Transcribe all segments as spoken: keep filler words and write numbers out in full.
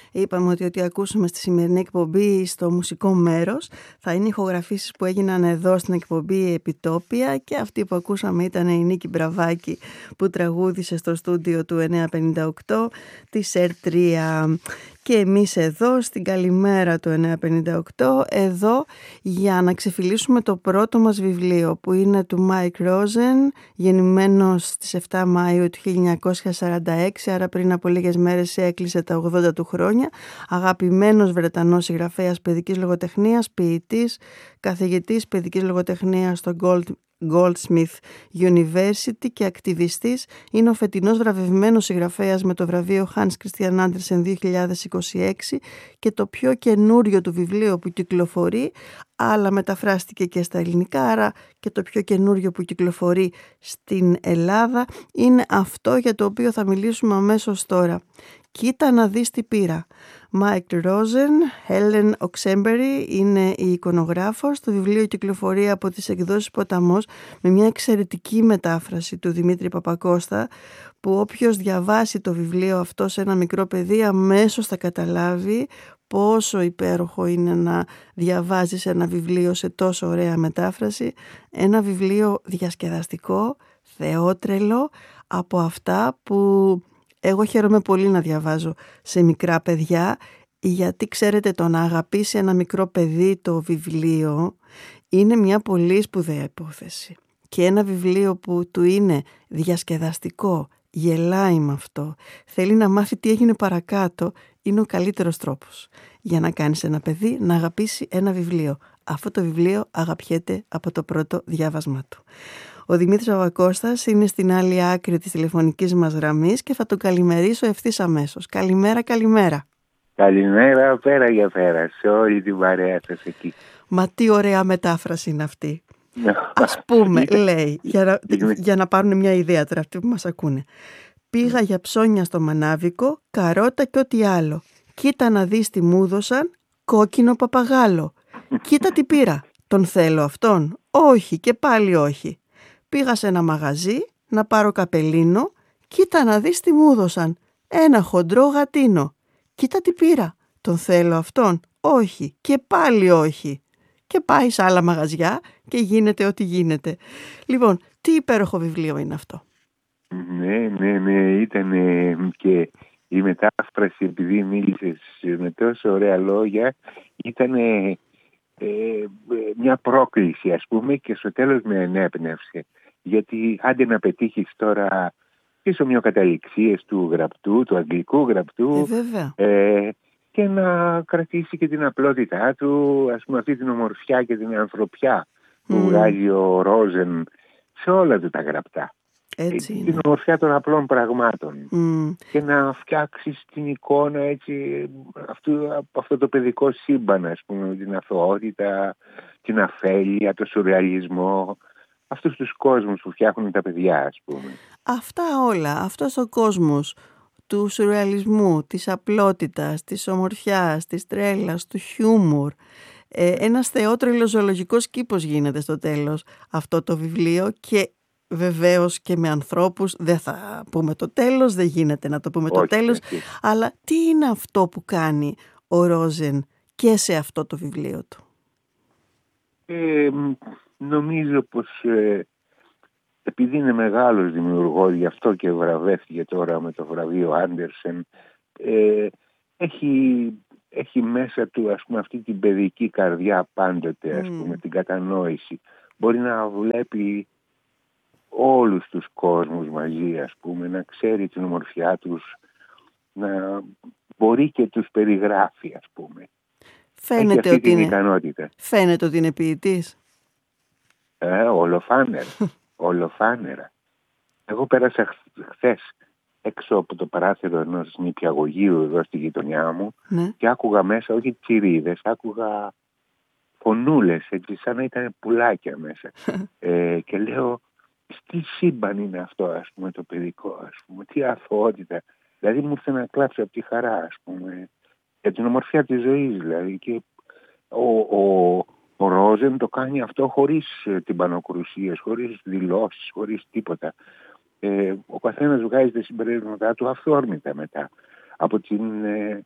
είπαμε ότι ό,τι ακούσουμε στη σημερινή εκπομπή στο μουσικό μέρος θα είναι ηχογραφήσεις που έγιναν εδώ στην εκπομπή Επιτόπια, και αυτή που ακούσαμε ήταν η Νίκη Μπραβάκη που τραγούδισε στο στούντιο του εννιακόσια πενήντα οκτώ της Air τρία. Και εμείς εδώ στην καλημέρα του εννιακόσια πενήντα οκτώ, εδώ για να ξεφυλίσουμε το πρώτο μας βιβλίο, που είναι του Mike Rosen, γεννημένος στις επτά Μαΐου του χίλια εννιακόσια σαράντα έξι, άρα πριν από λίγες μέρες έκλεισε τα ογδόντα του χρόνια. Αγαπημένος Βρετανός συγγραφέας παιδικής λογοτεχνίας, ποιητής, καθηγητής παιδικής λογοτεχνίας στο Gold Goldsmith University και ακτιβιστής. Είναι ο φετινός βραβευμένος συγγραφέας με το βραβείο Hans Christian Andersen δύο χιλιάδες είκοσι έξι, και το πιο καινούριο του βιβλίο που κυκλοφορεί, αλλά μεταφράστηκε και στα ελληνικά, άρα και το πιο καινούριο που κυκλοφορεί στην Ελλάδα, είναι αυτό για το οποίο θα μιλήσουμε αμέσως τώρα. Κοίτα να δεις τι πήρα. Mike Rosen, Helen Oxenbury είναι η εικονογράφος. Το βιβλίο κυκλοφορεί από τις εκδόσεις Ποταμός με μια εξαιρετική μετάφραση του Δημήτρη Παπακώστα, που όποιος διαβάσει το βιβλίο αυτό σε ένα μικρό παιδί αμέσως θα καταλάβει πόσο υπέροχο είναι να διαβάζεις ένα βιβλίο σε τόσο ωραία μετάφραση. Ένα βιβλίο διασκεδαστικό, θεότρελο, από αυτά που εγώ χαίρομαι πολύ να διαβάζω σε μικρά παιδιά, γιατί ξέρετε, το να αγαπήσει ένα μικρό παιδί το βιβλίο είναι μια πολύ σπουδαία υπόθεση. Και ένα βιβλίο που του είναι διασκεδαστικό, γελάει με αυτό, θέλει να μάθει τι έγινε παρακάτω, είναι ο καλύτερος τρόπος για να κάνεις ένα παιδί να αγαπήσει ένα βιβλίο. Αυτό το βιβλίο αγαπιέται από το πρώτο διάβασμα του. Ο Δημήτρης Παπακώστας είναι στην άλλη άκρη της τηλεφωνικής μας γραμμής και θα τον καλημερίσω ευθύς αμέσως. Καλημέρα, καλημέρα. Καλημέρα, πέρα για πέρα, σε όλη την παρέα σας εκεί. Μα τι ωραία μετάφραση είναι αυτή. Ας πούμε, λέει, για να, για να πάρουν μια ιδέα τώρα αυτοί που μας ακούνε. Πήγα για ψώνια στο Μανάβικο, καρότα και ό,τι άλλο. Κοίτα να δεις τι μου δώσαν, κόκκινο παπαγάλο. Κοίτα τι πήρα, τον θέλω αυτόν? Όχι, και πάλι όχι. Πήγα σε ένα μαγαζί να πάρω καπελίνο, κοίτα να δεις τι μου δώσαν, ένα χοντρό γατίνο. Κοίτα τι πήρα, τον θέλω αυτόν? Όχι, και πάλι όχι. Και πάει σε άλλα μαγαζιά και γίνεται ό,τι γίνεται. Λοιπόν, τι υπέροχο βιβλίο είναι αυτό. Ναι, ναι, ναι, ήταν και η μετάφραση, επειδή μίλησες με τόσο ωραία λόγια, ήταν ε, μια πρόκληση, ας πούμε, και στο τέλος με ενέπνευσε. Γιατί άντε να πετύχεις τώρα τις ομοιοκαταληξίες του γραπτού, του αγγλικού γραπτού, ε, ε, και να κρατήσει και την απλότητά του, ας πούμε, αυτή την ομορφιά και την ανθρωπιά που mm. βγάζει ο Ρόζεν σε όλα του τα γραπτά. Έτσι είναι. Την ομορφιά των απλών πραγμάτων. Mm. Και να φτιάξεις την εικόνα έτσι, αυτού, από αυτό το παιδικό σύμπαν, ας πούμε, την αθωότητα, την αφέλεια, το σουρεαλισμό, αυτούς τους κόσμους που φτιάχνουν τα παιδιά, ας πούμε. Αυτά όλα, αυτός ο κόσμος του σουρεαλισμού, της απλότητας, της ομορφιάς, της τρέλας, του χιούμορ. Ε, ένας θεότρελος ζωολογικός κήπος γίνεται στο τέλος αυτό το βιβλίο, και βεβαίως και με ανθρώπους, δεν θα πούμε το τέλος, δεν γίνεται να το πούμε το όχι, τέλος, όχι. Αλλά τι είναι αυτό που κάνει ο Ρόζεν και σε αυτό το βιβλίο του? Ε, νομίζω πως ε, επειδή είναι μεγάλος δημιουργός, γι' αυτό και βραβεύτηκε τώρα με το βραβείο Άντερσεν, ε, έχει, έχει μέσα του, ας πούμε, αυτή την παιδική καρδιά πάντοτε, ας πούμε, mm. την κατανόηση. Μπορεί να βλέπει όλους τους κόσμους μαζί, ας πούμε, να ξέρει την ομορφιά τους, να μπορεί και τους περιγράφει, ας πούμε. Φαίνεται ότι, είναι... Φαίνεται ότι είναι ποιητής. Ε, ολοφάνερα. Ολοφάνερα. Εγώ πέρασα χθες έξω από το παράθυρο ενός νηπιαγωγείου εδώ στη γειτονιά μου, ναι. Και άκουγα μέσα, όχι τσιρίδες, άκουγα φωνούλες, έτσι, σαν να ήταν πουλάκια μέσα. ε, και λέω, τι σύμπαν είναι αυτό, ας πούμε, το παιδικό, ας πούμε, τι αθωότητα. Δηλαδή μου ήρθε να κλάψω από τη χαρά, ας πούμε, για την ομορφιά της ζωής, δηλαδή. Και ο, ο, ο Ρόζεν το κάνει αυτό χωρίς την πανοκρουσίες, χωρίς δηλώσεις, χωρίς τίποτα. Ε, ο καθένας βγάζει τα συμπεράσματά του αυθόρμητα μετά από την, ε,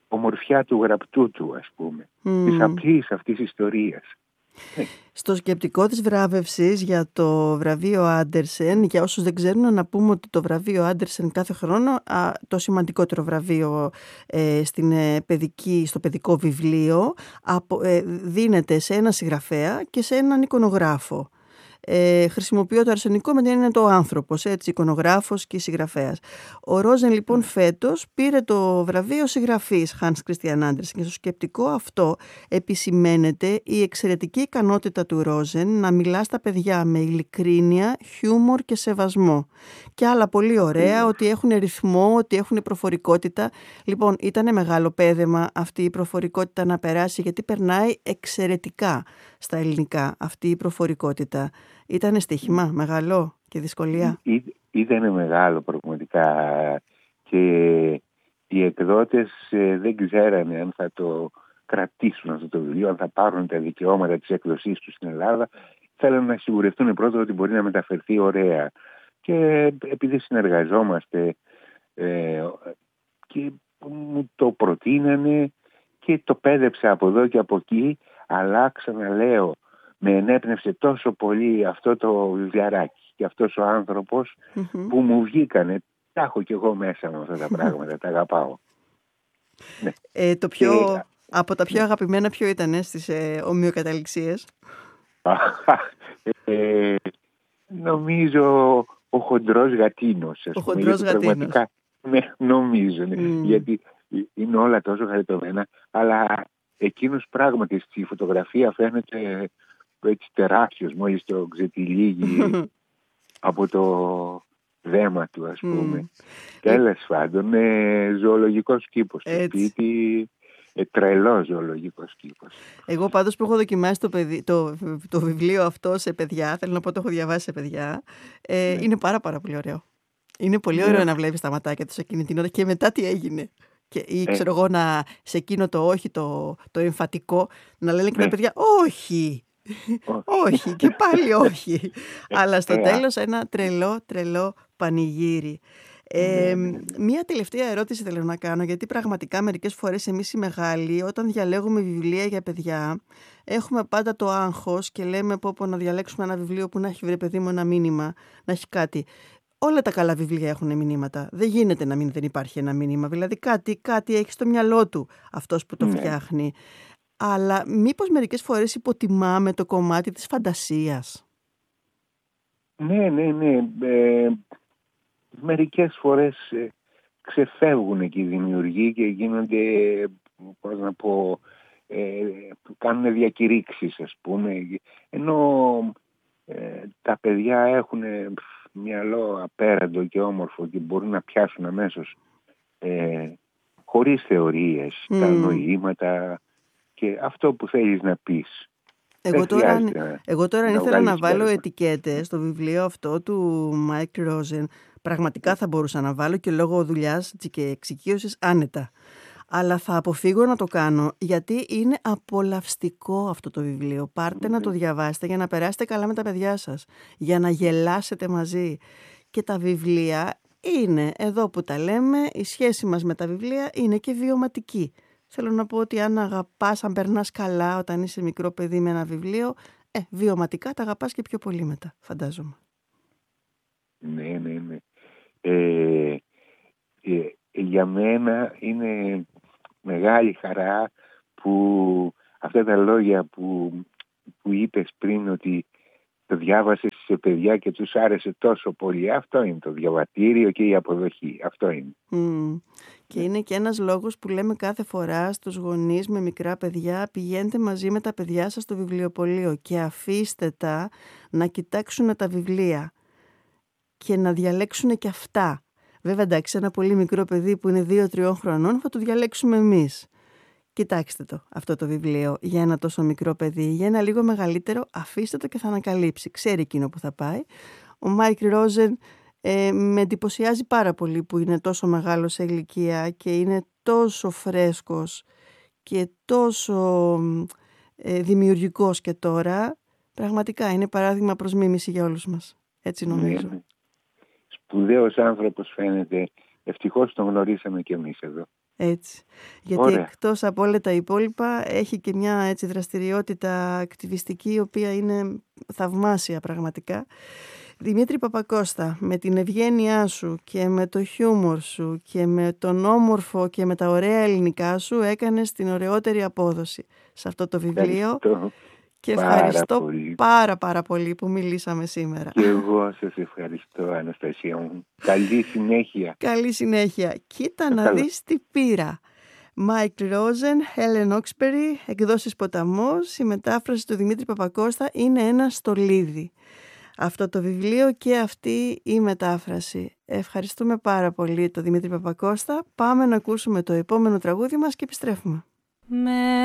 ομορφιά του γραπτού του, ας πούμε, mm. της απλής αυτής ιστορίας. Στο σκεπτικό της βράβευσης για το βραβείο Άντερσεν, για όσους δεν ξέρουν, να πούμε ότι το βραβείο Άντερσεν κάθε χρόνο, α, το σημαντικότερο βραβείο ε, στην, ε, παιδική, στο παιδικό βιβλίο, απο, ε, δίνεται σε ένα συγγραφέα και σε έναν εικονογράφο. Ε, χρησιμοποιώ το αρσενικό με την έννοια το άνθρωπος, έτσι, εικονογράφος και συγγραφέας. Ο Ρόζεν λοιπόν φέτος πήρε το βραβείο συγγραφής Hans Christian Andersen και στο σκεπτικό αυτό επισημαίνεται η εξαιρετική ικανότητα του Ρόζεν να μιλά στα παιδιά με ειλικρίνεια, χιούμορ και σεβασμό. Και άλλα πολύ ωραία, ότι έχουν ρυθμό, ότι έχουν προφορικότητα. Λοιπόν, ήταν μεγάλο πέδεμα αυτή η προφορικότητα να περάσει, γιατί περνάει εξαιρετικά στα ελληνικά αυτή η προφορικότητα. Ήτανε στοίχημα μεγάλο και δυσκολία? Ή, ήτανε μεγάλο πραγματικά, και οι εκδότες ε, δεν ξέρανε αν θα το κρατήσουν αυτό το βιβλίο, αν θα πάρουν τα δικαιώματα της έκδοσής του στην Ελλάδα. Θέλανε να σιγουρευτούν πρώτα ότι μπορεί να μεταφερθεί ωραία. Και επειδή συνεργαζόμαστε ε, και μου το προτείνανε και το πέδεψα από εδώ και από εκεί, αλλά ξαναλέω, με ενέπνευσε τόσο πολύ αυτό το βιβλιαράκι και αυτός ο άνθρωπος mm-hmm. που μου βγήκανε. Τα έχω κι εγώ μέσα μου αυτά τα πράγματα, τα αγαπάω. Ναι. Ε, το πιο, και... Από τα πιο αγαπημένα ποιο ήταν στις ε, ομοιοκαταληξίες? ε, νομίζω ο χοντρός γατίνος. Ο χοντρός γατίνος. Ναι, νομίζω, ναι, mm. γιατί είναι όλα τόσο χαριτωμένα, αλλά εκείνος πράγματι στη φωτογραφία φαίνεται έτσι τεράστιος, μόλις το ξετυλίγει από το δέμα του, ας πούμε. Mm. Τέλος πάντων, ε, ζωολογικός κήπος στο σπίτι, ε, τρελός ζωολογικός κήπος. Εγώ πάντως που έχω δοκιμάσει το, παιδί, το, το βιβλίο αυτό σε παιδιά, θέλω να πω το έχω διαβάσει σε παιδιά, ε, ναι. είναι πάρα πάρα πολύ ωραίο. Είναι πολύ ωραίο yeah. να βλέπεις τα ματάκια τους εκείνη την ώρα και μετά τι έγινε. Και, ή ξέρω εγώ να σε εκείνο το όχι, το, το εμφατικό, να λένε και τα παιδιά όχι, όχι και πάλι όχι. Αλλά στο τέλος ένα τρελό τρελό πανηγύρι. Ε, μία τελευταία ερώτηση θέλω να κάνω, γιατί πραγματικά μερικές φορές εμείς οι μεγάλοι όταν διαλέγουμε βιβλία για παιδιά έχουμε πάντα το άγχος και λέμε πω πω να διαλέξουμε ένα βιβλίο που να έχει, βρε παιδί μου, ένα μήνυμα, να έχει κάτι. Όλα τα καλά βιβλία έχουν μηνύματα. Δεν γίνεται να μην δεν υπάρχει ένα μήνυμα. Δηλαδή κάτι, κάτι έχει στο μυαλό του αυτός που το ναι. φτιάχνει. Αλλά μήπως μερικές φορές υποτιμάμε το κομμάτι της φαντασίας? Ναι, ναι, ναι. Ε, μερικές φορές ε, ξεφεύγουν και οι δημιουργοί και γίνονται, πώς να πω, ε, κάνουν διακηρύξεις, ας πούμε. Ενώ ε, τα παιδιά έχουν μυαλό απέραντο και όμορφο και μπορούν να πιάσουν αμέσως ε, χωρίς θεωρίες mm. τα νοήματα και αυτό που θέλεις να πεις. Εγώ τώρα, εγώ τώρα να ήθελα να βάλω πέρα. ετικέτες στο βιβλίο αυτό του Μάικ Ρόζεν. Πραγματικά θα μπορούσα να βάλω και λόγω δουλειάς και εξοικείωσης άνετα. Αλλά θα αποφύγω να το κάνω, γιατί είναι απολαυστικό αυτό το βιβλίο. Πάρτε mm-hmm. να το διαβάσετε για να περάσετε καλά με τα παιδιά σας, για να γελάσετε μαζί. Και τα βιβλία είναι, εδώ που τα λέμε, η σχέση μας με τα βιβλία είναι και βιωματική. Θέλω να πω ότι αν αγαπάς, αν περνάς καλά όταν είσαι μικρό παιδί με ένα βιβλίο, ε, βιωματικά τα αγαπάς και πιο πολύ μετά, φαντάζομαι. Ναι, ναι, ναι. Ε, ε, για μένα είναι μεγάλη χαρά που αυτά τα λόγια που, που είπες πριν, ότι το διάβασες σε παιδιά και τους άρεσε τόσο πολύ. Αυτό είναι το διαβατήριο και η αποδοχή. Αυτό είναι. Mm. Και είναι και ένας λόγος που λέμε κάθε φορά στους γονείς με μικρά παιδιά, πηγαίνετε μαζί με τα παιδιά σας στο βιβλιοπωλείο και αφήστε τα να κοιτάξουν τα βιβλία και να διαλέξουν και αυτά. Βέβαια, εντάξει, ένα πολύ μικρό παιδί που είναι δύο τριών χρονών θα το διαλέξουμε εμείς. Κοιτάξτε το, αυτό το βιβλίο, για ένα τόσο μικρό παιδί. Για ένα λίγο μεγαλύτερο, αφήστε το και θα ανακαλύψει. Ξέρει εκείνο που θα πάει. Ο Μάικ Ρόζεν ε, με εντυπωσιάζει πάρα πολύ που είναι τόσο μεγάλο σε ηλικία και είναι τόσο φρέσκος και τόσο ε, δημιουργικός και τώρα. Πραγματικά είναι παράδειγμα προς μίμηση για όλους μας. Έτσι νομίζω. Ναι. Σπουδαίος άνθρωπος φαίνεται. Ευτυχώς τον γνωρίσαμε κι εμείς εδώ. Έτσι. Γιατί Ωραία. Εκτός από όλα τα υπόλοιπα έχει και μια έτσι δραστηριότητα ακτιβιστική η οποία είναι θαυμάσια πραγματικά. Δημήτρη Παπακώστα, με την ευγένειά σου και με το χιούμορ σου και με τον όμορφο και με τα ωραία ελληνικά σου έκανες την ωραιότερη απόδοση σε αυτό το βιβλίο. Ευχαριστώ. Και πάρα ευχαριστώ πολύ. πάρα πάρα πολύ που μιλήσαμε σήμερα. Και εγώ σας ευχαριστώ, Αναστασία μου. Καλή συνέχεια. Καλή συνέχεια. Κοίτα να δεις τι πήρα. Μάικλ Ρόζεν, Helen Oxbury, εκδόσεις Ποταμός. Η μετάφραση του Δημήτρη Παπακώστα είναι ένα στολίδι. Αυτό το βιβλίο και αυτή η μετάφραση. Ευχαριστούμε πάρα πολύ τον Δημήτρη Παπακώστα. Πάμε να ακούσουμε το επόμενο τραγούδι μας και επιστρέφουμε. Με